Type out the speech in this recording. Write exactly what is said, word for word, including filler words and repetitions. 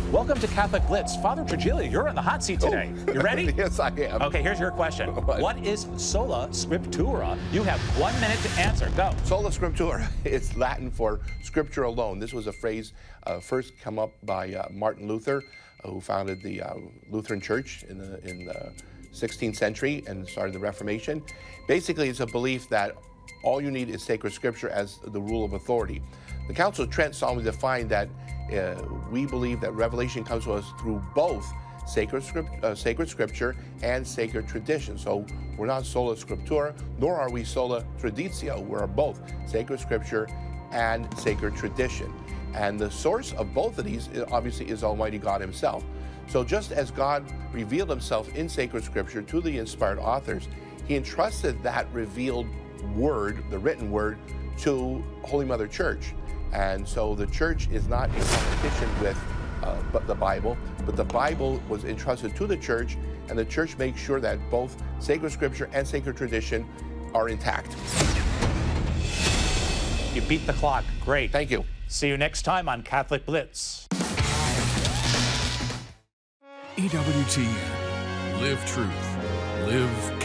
Welcome to Catholic Blitz. Father Virgilio, you're in the hot seat today. Oh. You ready? Yes, I am. Okay, here's your question. What? What is sola scriptura? You have one minute to answer. Go. Sola scriptura is Latin for scripture alone. This was a phrase uh, first come up by uh, Martin Luther, uh, who founded the uh, Lutheran Church in the, in the sixteenth century and started the Reformation. Basically, it's a belief that all you need is sacred scripture as the rule of authority. The Council of Trent solemnly defined that uh, we believe that revelation comes to us through both sacred, script, uh, sacred scripture and sacred tradition. So we're not sola scriptura, nor are we sola traditio. We're both sacred scripture and sacred tradition. And the source of both of these is, obviously is Almighty God himself. So just as God revealed himself in sacred scripture to the inspired authors, he entrusted that revealed word, the written word, to Holy Mother Church. And so the church is not in competition with uh, but the Bible, but the Bible was entrusted to the church, and the church makes sure that both sacred scripture and sacred tradition are intact. You beat the clock. Great. Thank you. See you next time on Catholic Blitz. E W T N. Live truth. Live